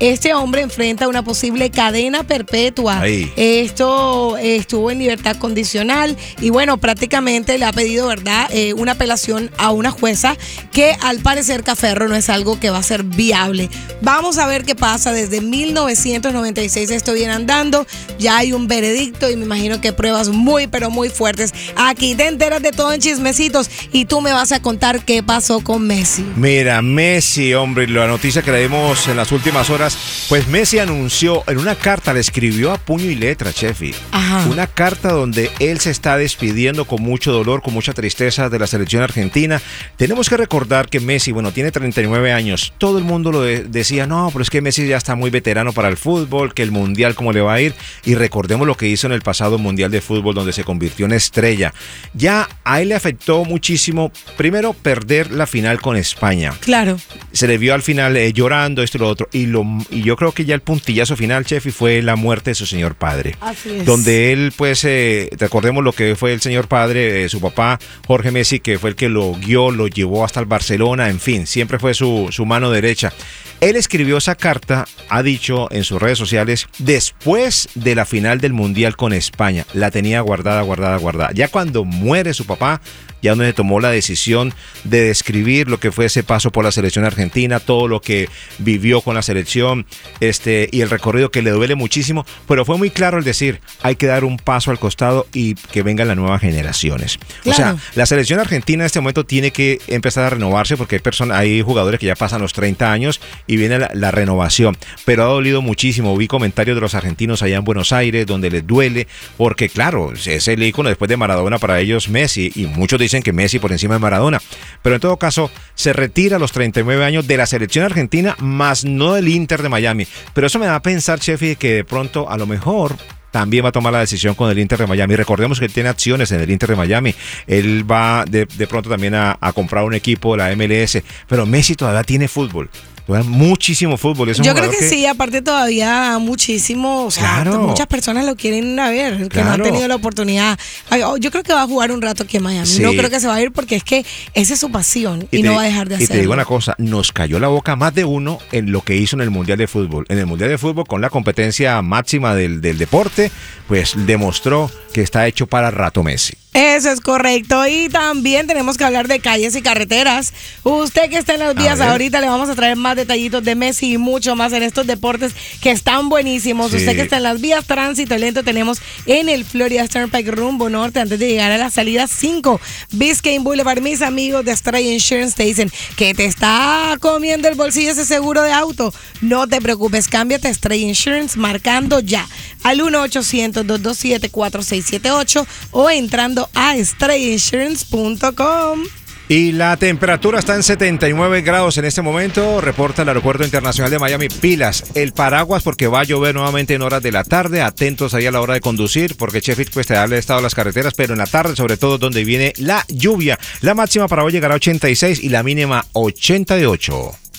este hombre enfrenta una posible cadena perpetua. Ahí. Esto estuvo en libertad condicional y bueno, prácticamente le ha pedido, ¿verdad?, una apelación a una jueza que al parecer Cafferro no es algo que va a ser viable. Vamos a ver qué pasa. Desde 1996 esto viene andando, ya hay un veredicto y me imagino que pruebas muy pero muy fuertes. Aquí te enteras de todo en Chismecitos y tú me vas a contar qué pasó con Messi. Mira, Messi, hombre, la noticia que le dimos en las últimas horas, pues Messi anunció en una carta, le escribió a puño y letra, Chefi. Ajá. Una carta donde él se está despidiendo con mucho dolor, con mucha tristeza de la selección argentina. Tenemos que recordar que Messi, bueno, tiene 39 años. Todo el mundo lo decía, no, pero es que Messi ya está muy veterano para el fútbol, que el Mundial cómo le va a ir. Y recordemos lo que hizo en el pasado Mundial de Fútbol, donde se convirtió en estrella. Ya a él le afectó muchísimo, primero, perder la final con España. Claro. Se le vio al final llorando, esto y lo otro. Y yo creo que ya el puntillazo final, Chefi, fue la muerte de su señor padre. Así es. Donde él, pues, recordemos lo que fue el señor padre, su papá, Jorge Messi, que fue el que lo guió, lo llevó hasta el Barcelona, en fin, siempre fue su mano derecha. Él escribió esa carta, ha dicho en sus redes sociales, después de la final del Mundial con España. La tenía guardada. Ya cuando muere su papá, ya donde tomó la decisión de describir lo que fue ese paso por la selección argentina, todo lo que vivió con la selección, y el recorrido que le duele muchísimo, pero fue muy claro el decir, hay que dar un paso al costado y que vengan las nuevas generaciones. Claro. O sea, la selección argentina en este momento tiene que empezar a renovarse porque hay jugadores que ya pasan los 30 años y viene la renovación, pero ha dolido muchísimo. Vi comentarios de los argentinos allá en Buenos Aires donde les duele, porque claro, es el ícono después de Maradona para ellos Messi, y muchos dicen que Messi por encima de Maradona, pero en todo caso se retira a los 39 años de la selección argentina, más no del Inter de Miami. Pero eso me da a pensar, Chefi, que de pronto a lo mejor también va a tomar la decisión con el Inter de Miami. Recordemos que él tiene acciones en el Inter de Miami. Él va de pronto también a comprar un equipo de la MLS, pero Messi todavía tiene fútbol. Muchísimo fútbol. Yo creo que sí, aparte todavía muchísimo, o sea, claro, muchas personas lo quieren a ver, que claro, no han tenido la oportunidad. Yo creo que va a jugar un rato aquí en Miami, sí, no creo que se va a ir porque es que esa es su pasión y no va a dejar de hacerlo. Y te digo una cosa, nos cayó la boca más de uno en lo que hizo en el Mundial de Fútbol. En el Mundial de Fútbol, con la competencia máxima del deporte, pues demostró que está hecho para rato Messi. Eso es correcto. Y también tenemos que hablar de calles y carreteras. Usted que está en las vías ahorita, le vamos a traer más detallitos de Messi y mucho más en estos deportes que están buenísimos. Sí. Usted que está en las vías, tránsito lento, tenemos en el Florida Turnpike rumbo norte antes de llegar a la salida 5 Biscayne Boulevard. Mis amigos de Stray Insurance te dicen que te está comiendo el bolsillo ese seguro de auto. No te preocupes, cámbiate a Stray Insurance marcando ya al 1-800-227-4678 o entrando a StrayInsurance.com. Y la temperatura está en 79 grados en este momento, reporta el Aeropuerto Internacional de Miami. Pilas, el paraguas porque va a llover nuevamente en horas de la tarde, atentos ahí a la hora de conducir, porque Sheffield pues te da el estado de las carreteras, pero en la tarde sobre todo donde viene la lluvia. La máxima para hoy llegará a 86 y la mínima 88.